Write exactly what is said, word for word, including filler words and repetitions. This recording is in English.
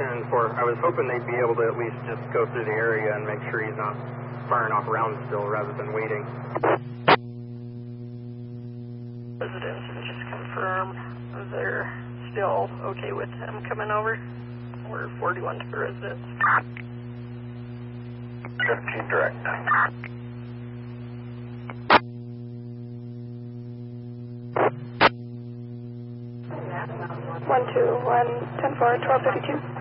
ten four. I was hoping they'd be able to at least just go through the area and make sure he's not firing off rounds still rather than waiting. Residents, just confirm they're still okay with him coming over. We're forty-one to the residents. fifteen direct. one two one, ten four, twelve fifty-two.